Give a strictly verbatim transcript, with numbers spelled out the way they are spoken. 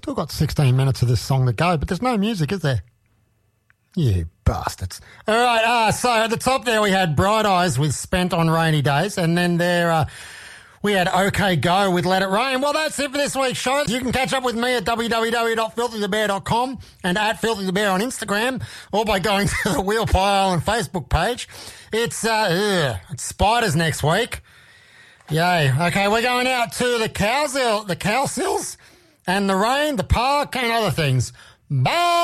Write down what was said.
Still got sixteen minutes of this song to go, but there's no music, is there? You bastards. All right, uh, so at the top there we had Bright Eyes with Spent on Rainy Days, and then there uh, we had OK Go with Let It Rain. Well, that's it for this week's show. You can catch up with me at w w w dot filthy the bear dot com and at Filthy the Bear on Instagram, or by going to the Wheel Pie Island Facebook page. It's, uh, ugh, it's Spiders next week. Yay. Okay, we're going out to the Cowsill, the Cowsills and the Rain, the Park, and other things. Bye!